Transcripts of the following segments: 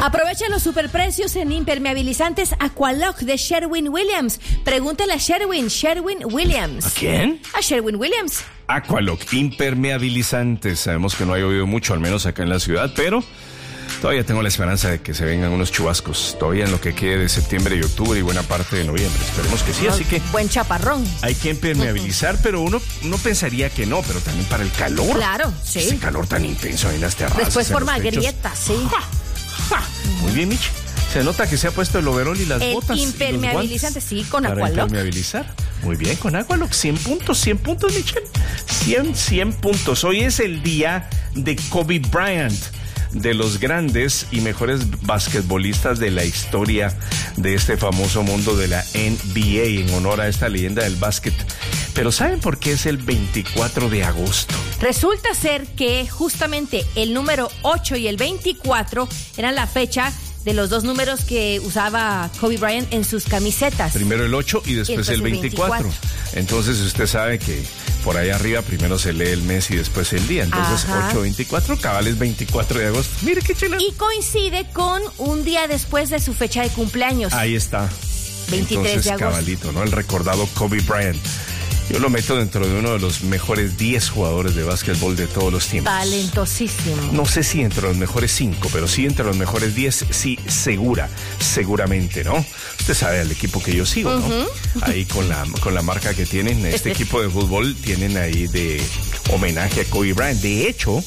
Aprovecha los superprecios en impermeabilizantes Aqualock de Sherwin-Williams. Pregúntale a Sherwin Williams. ¿A quién? A Sherwin-Williams. Aqualock, impermeabilizantes. Sabemos que no ha llovido mucho, al menos acá en la ciudad, pero todavía tengo la esperanza de que se vengan unos chubascos. Todavía en lo que quede de septiembre y octubre y buena parte de noviembre. Esperemos que sí, así que... Buen chaparrón. Hay que impermeabilizar, pero uno pensaría que no, pero también para el calor. Claro, sí. Ese calor tan intenso ahí en las terrazas. Después forma grietas, sí. Muy bien, Michi. Se nota que se ha puesto el overol y las botas. El impermeabilizante, sí, con para Aqualock. Impermeabilizar. Muy bien, con Aqualock. 100 puntos, Michelle. 100 puntos. Hoy es el día de Kobe Bryant, de los grandes y mejores basquetbolistas de la historia de este famoso mundo de la NBA, en honor a esta leyenda del básquet. Pero ¿saben por qué es el 24 de agosto? Resulta ser que justamente el número 8 y el 24 eran la fecha de los dos números que usaba Kobe Bryant en sus camisetas. Primero el 8 y después el 24. Entonces usted sabe que por ahí arriba primero se lee el mes y después el día. Entonces 8-24, cabal es 24 de agosto. Mire qué chela. Y coincide con un día después de su fecha de cumpleaños. Ahí está. 23 Entonces, de agosto. cabalito, ¿no? El recordado Kobe Bryant. Yo lo meto dentro de uno de los mejores 10 jugadores de básquetbol de todos los tiempos. Talentosísimo. No sé si entre los mejores 5, pero sí entre los mejores 10, sí, seguramente, ¿no? Usted sabe al equipo que yo sigo, ¿no? Ahí con la marca que tienen, este equipo de fútbol, tienen ahí de homenaje a Kobe Bryant. De hecho,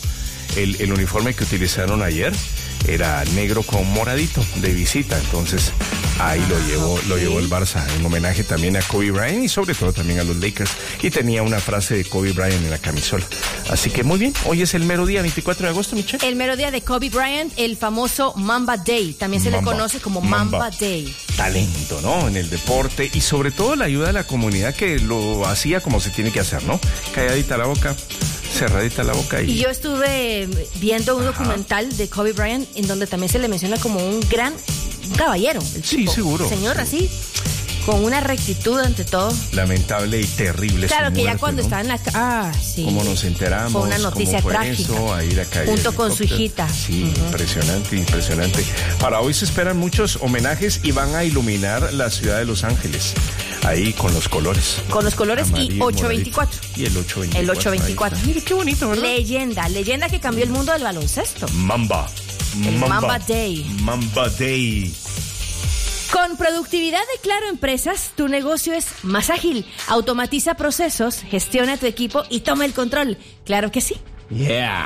el uniforme que utilizaron ayer era negro con moradito de visita, entonces ahí lo llevó el Barça en homenaje también a Kobe Bryant y sobre todo también a los Lakers, y tenía una frase de Kobe Bryant en la camisola. Así que muy bien, hoy es el mero día, 24 de agosto, Michelle. El mero día de Kobe Bryant, el famoso Mamba Day, también se le conoce como Mamba Day. Talento, ¿no? En el deporte y sobre todo la ayuda de la comunidad que lo hacía como se tiene que hacer, ¿no? Calladita la boca, cerradita la boca y yo estuve viendo un documental de Kobe Bryant en donde también se le menciona como un gran caballero. Sí, seguro. Señor, así, con una rectitud ante todo. Lamentable y terrible. Claro, que muerte, ya cuando estaba en la... sí. ¿Cómo nos enteramos? Fue una noticia ¿Cómo fue trágica. Eso? Ahí la calle junto con su hijita. Sí, impresionante. Para hoy se esperan muchos homenajes y van a iluminar la ciudad de Los Ángeles. Ahí con los colores. Con los colores amarillo, y 824. Y el 824. El 824. Mire qué bonito, ¿verdad? Leyenda que cambió el mundo del baloncesto. Mamba Day. Mamba Day. Con productividad de Claro Empresas, tu negocio es más ágil. Automatiza procesos, gestiona tu equipo y toma el control. Claro que sí. Yeah.